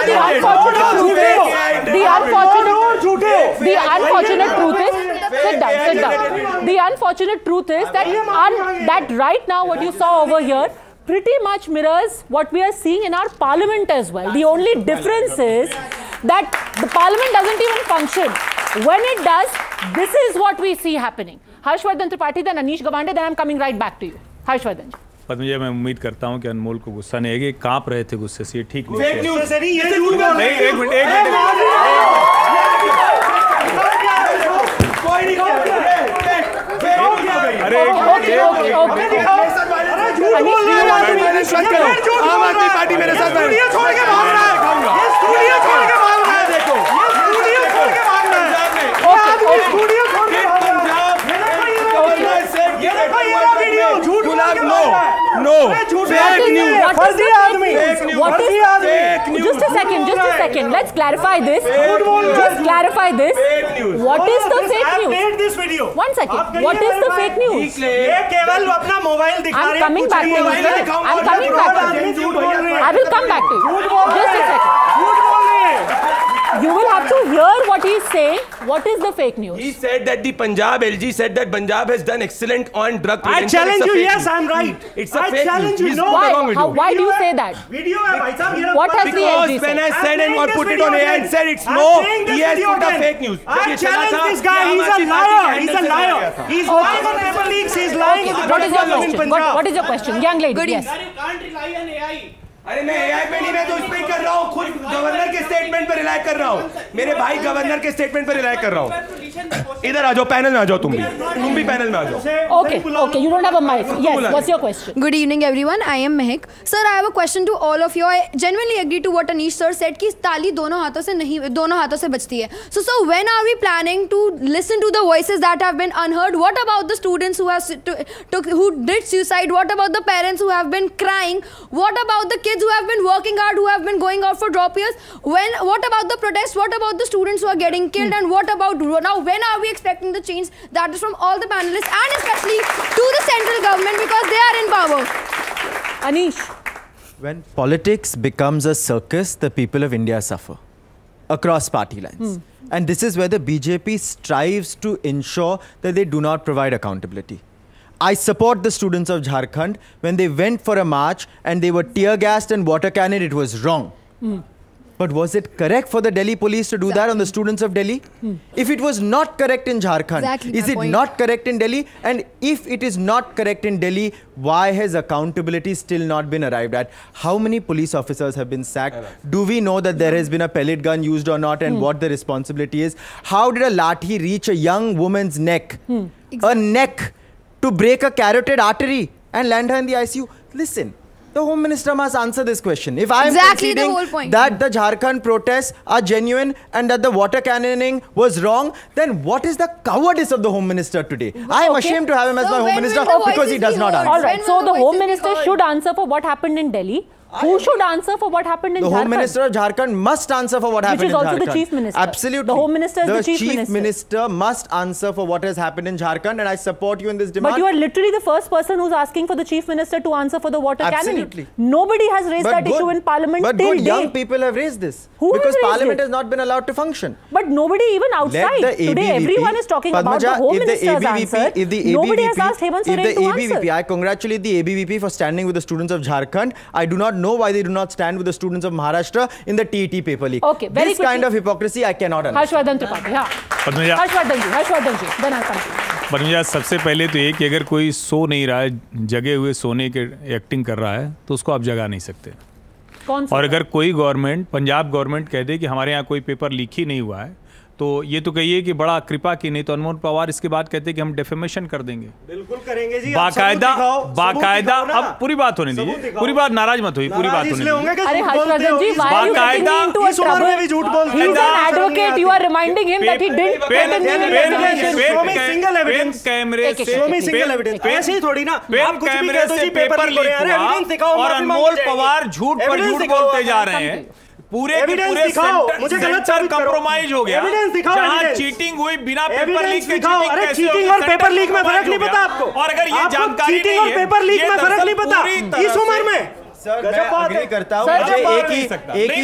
The unfortunate truth is that right now what you saw over here pretty much mirrors what we are seeing in our parliament as well. The only difference is that the parliament doesn't even function. When it does, this is what we see happening. Harshvardhan Tripathi, then Anish Gawande, then I'm coming right back to you. Harshvardhan. Padmaja, मैं उम्मीद करता हूं कि अनमोल को गुस्सा नहीं आएगा, कांप रहे थे गुस्से से, ये ठीक नहीं है। फेक न्यूज़ है, ये झूठ बोल रहे हैं। एक मिनट कोई नहीं कर रहा है। अरे आम आदमी पार्टी मेरे साथ स्टूडियो छोड़ के भाग रहा है। ये स्टूडियो छोड़ के भाग रहा है, देखो ये स्टूडियो छोड़ के भाग रहा है। स्टूडियो छोड़ के भाग रहा है। ये देखो ये वीडियो झूठ बोल के भाग रहा है। No, fake news. फर्जी आदमी। What is fake news? Just a second. Let's clarify this. Just clarify this. What is the fake news? I made this video. 1 second. What is the fake news? ये केवल अपना mobile दिखा रहे हैं। I'm coming back to you. I will come back to you. Just a second. You will have to hear what he is saying. What is the fake news? He said that the Punjab LG said that Punjab has done excellent on drug prevention. I challenge you. Yes, I'm right. It's a fake news. You. No. Why do you say that? Video है भाई साहब, ये What has the LG Because said? when I said and put it on air and said it's no, he has put a fake news. I challenge this guy. He's a liar. He's a liar. He's lying on paper leaks. He's lying in the What is your in question? Punjab. What is your question? Young lady. Yes. You can't rely on AI. अरे मैं AI पे नहीं, मैं तो उस पे ही कर रहा हूँ, खुद गवर्नर के स्टेटमेंट पे रिलाई कर रहा हूँ, मेरे भाई गवर्नर के स्टेटमेंट पे रिलाई कर रहा हूँ। इधर आ जाओ, पैनल में आ जाओ, तुम भी पैनल में आ जाओ। Okay, you don't have a mic. Yes, what's your question? Good evening everyone, I am Mehak. Sir, I have a question to all of you. I genuinely agree to what Anish sir said कि ताली दोनों हाथों से बजती है. So when are we planning to listen to the voices that have been unheard? What about the students who did suicide? What about the parents who have been crying? What about the kids who have been working hard, who have been going out for drop years? What about the protests? What about the students who are getting killed? And what about now? When are we expecting the change that is from all the panelists and especially to the central government because they are in power? Anish. When politics becomes a circus, the people of India suffer across party lines. And this is where the BJP strives to ensure that they do not provide accountability. I support the students of Jharkhand. When they went for a march and they were tear gassed and water cannoned, it was wrong. But was it correct for the Delhi police to do that on the students of Delhi? If it was not correct in Jharkhand, is it not correct in Delhi? And if it is not correct in Delhi, why has accountability still not been arrived at? How many police officers have been sacked? Do we know that there has been a pellet gun used or not and what the responsibility is? How did a lathi reach a young woman's neck? A neck to break a carotid artery and land her in the ICU? Listen. The Home Minister must answer this question. If I am conceding that the Jharkhand protests are genuine and that the water cannoning was wrong, then what is the cowardice of the Home Minister today? I am ashamed to have him as my Home Minister because he does not answer. All right, so the Home Minister should answer for what happened in Delhi. Who should answer for what happened in Jharkhand? The Home Minister of Jharkhand must answer for what happened in Jharkhand. Which is also the Chief Minister. Absolutely. The Home Minister is the Chief Minister. The Chief Minister must answer for what has happened in Jharkhand, and I support you in this demand. But you are literally the first person who's asking for the Chief Minister to answer for the water cannoning. Absolutely. Nobody has raised that issue in Parliament till date. Young people have raised this. Because Parliament has not been allowed to function. But nobody even outside. Today everyone is talking about the Home Minister's answer. Nobody has asked Hemant Soren to answer. I congratulate the ABVP for standing with the students of Jharkhand. I do not know why they do not stand with the students of Maharashtra in the TET paper leak. Okay, very this kind of hypocrisy I cannot understand. Harshvardhan Tripathi, हाँ. Harshvardhan ji, then I'll come to you. Padmaja, सबसे पहले तो ये कि अगर कोई सो नहीं रहा है, जगे हुए सोने के एक्टिंग कर रहा है, तो उसको आप जगा नहीं सकते। और अगर कोई गवर्नमेंट, पंजाब गवर्नमेंट कह दे कि हमारे यहाँ कोई पेपर लीक ही नहीं हुआ है, तो ये तो कहिए कि बड़ा कृपा की, नहीं तो अनमोल पवार इसके बाद कहते हैं कि हम डेफेमेशन कर देंगे। बिल्कुल करेंगे जी। बाकायदा अब पूरी बात होने दीजिए, पूरी बात, नाराज मत होइए, पूरी बात होने दीजिए। अरे हर्षवर्धन जी, why are you getting me into a trouble? He's an advocate. You are reminding him that he didn't put in the investigation. Show me single evidence. Show me single evidence. ऐसे ही थोड़ी ना। आप कुछ भी कहते हो जी, पेपर लीक हुआ evidence दिखाओ। और अनमोल पवार झूठ पर झूठ बोलते जा रहे हैं। पूरे सेंटर कंप्रोमाइज हो गया। जहां चीटिंग हुई बिना पेपर लीक के, चीटिंग और पेपर लीक में फर्क नहीं पता आपको? और अगर ये जानकारी चीटिंग और पेपर लीक में फर्क नहीं पता इस उम्र में? सर, मैं अग्री करता हूं, मुझे एक ही